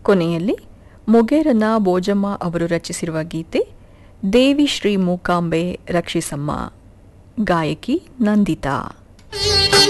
ಕೊನೆಯಲ್ಲಿ ಮೊಗೇರನ ಬೋಜಮ್ಮ ಅವರು ರಚಿಸಿರುವ ಗೀತೆ ದೇವಿ ಶ್ರೀ ಮೂಕಾಂಬೆ ರಕ್ಷಿಸಮ್ಮ, ಗಾಯಕಿ ನಂದಿತಾ.